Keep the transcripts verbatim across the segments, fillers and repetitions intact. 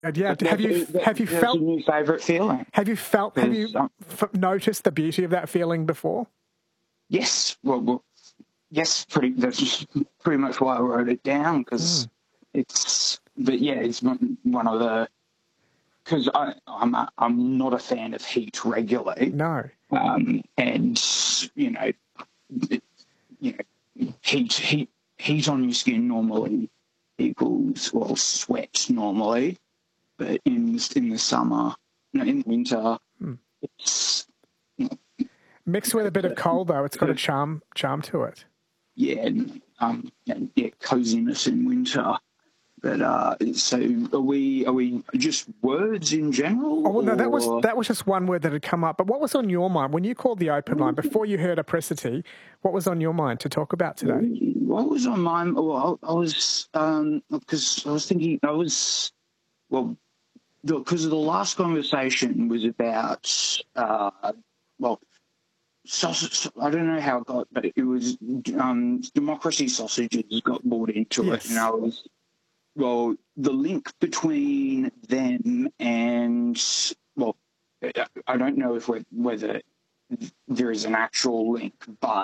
And yeah, have you That's, have you that's felt a new favourite feeling. have you felt have you Because, um, f- noticed the beauty of that feeling before? yes, well, well, yes, pretty. That's just pretty much why I wrote it down because Mm. it's. But yeah, it's one one of the because I I'm a, I'm not a fan of heat regularly. No. Um, and you know, it, you know, heat heat heat on your skin normally equals well sweat normally, but in in the summer, no, in winter, Mm. it's you know, Mixed with a bit of cold, though, it's got a charm charm to it. yeah, um, yeah, coziness in winter. But uh, so are we? Are we just words in general? Oh well, no, that was or- that was just one word that had come up. But what was on your mind when you called the open line before you heard apricity? What was on your mind to talk about today? What was on my? Well, I, I was um because I was thinking I was well because the last conversation was about uh well sausage. I don't know how it got, but it was um democracy sausages got brought into Yes. it, and I was well the link between them and well I don't know if we're, whether there is an actual link, but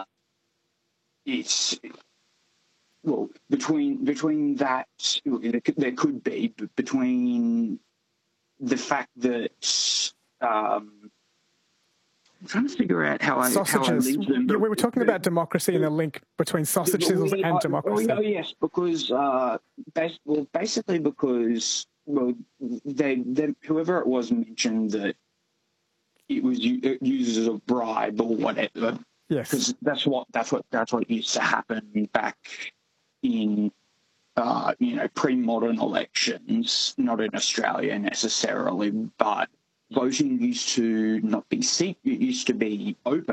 it's well between between that there could be but between the fact that um, I'm trying to figure out how I Sausages. how I link them. Yeah, we were talking about democracy and the link between sausage sizzles We- and oh, democracy. Oh, yes, because uh, bas- well, basically because well, they, they whoever it was mentioned that it was u- it used as a bribe or whatever. Yes. Because that's what that's what that's what used to happen back in uh, you know pre-modern elections, not in Australia necessarily, but voting used to not be secret; it used to be open.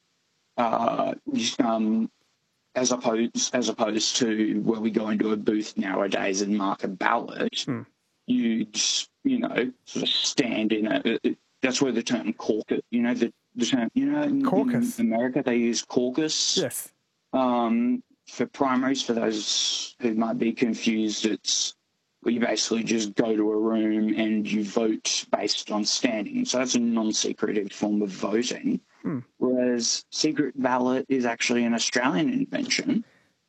Uh, um, as opposed as opposed to where we go into a booth nowadays and mark a ballot, Hmm. you'd you know sort of stand in a. That's where the term caucus, you know, the, the term, you know, in, Caucus. in America they use caucus. Yes. Um, for primaries, for those who might be confused, it's where you basically just go to a room and you vote based on standing. So that's a non-secretive form of voting. Hmm. Whereas secret ballot is actually an Australian invention.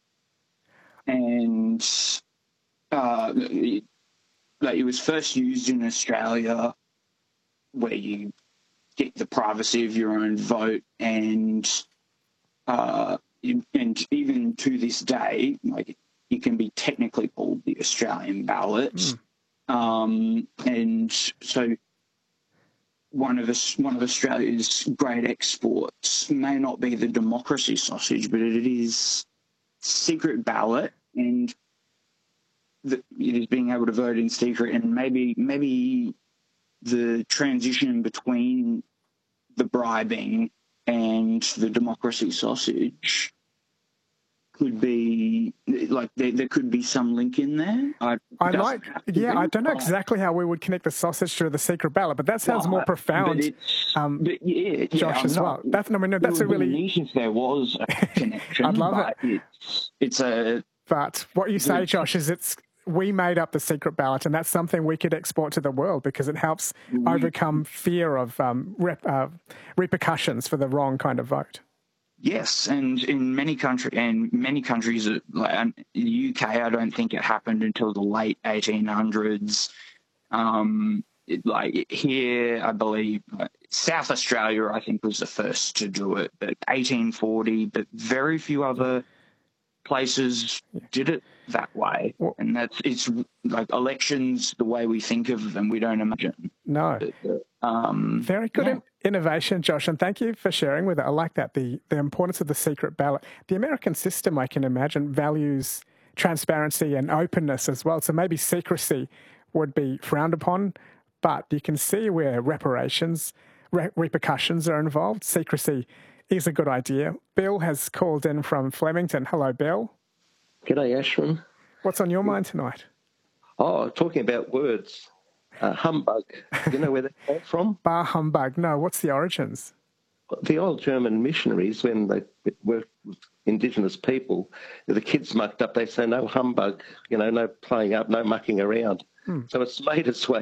And uh, it, like it was first used in Australia where you get the privacy of your own vote and uh, and even to this day, like it can be technically called the Australian ballot. Mm. Um, and so one of us, one of Australia's great exports may not be the democracy sausage, but it is secret ballot, and the, it is being able to vote in secret, and maybe maybe the transition between the bribing and the democracy sausage could be like there, there could be some link in there. I, I like, yeah, I don't know exactly how we would connect the sausage to the secret ballot, but that sounds well, more profound, but um, but yeah, Josh, yeah, as not, well. That's, I mean, no, it that's a would be really... neat if there was a connection. I'd love but it. It's, it's a... But what you say, Josh, is it's we made up the secret ballot, and that's something we could export to the world because it helps we, overcome fear of um, rep, uh, repercussions for the wrong kind of vote. Yes, and in many country and many countries, like the U K, I don't think it happened until the late eighteen hundreds. Um, it, like here, I believe South Australia, I think, was the first to do it, but eighteen forty. But very few other places did it that way, well, and that's it's like elections the way we think of them. We don't imagine. No. Um, Very good yeah. in- innovation, Josh, and thank you for sharing with it. I like that, the, the importance of the secret ballot. The American system, I can imagine, values transparency and openness as well. So maybe secrecy would be frowned upon, but you can see where reparations, re- repercussions are involved. Secrecy is a good idea. Bill has called in from Flemington. Hello, Bill. G'day, Ashwin. What's on your mind tonight? Oh, talking about words. Uh, humbug. You know where that came from? Bar humbug. No, what's the origins? The old German missionaries, when they worked with Indigenous people, the kids mucked up, they say, no humbug, you know, no playing up, no mucking around. Hmm. So it's made its way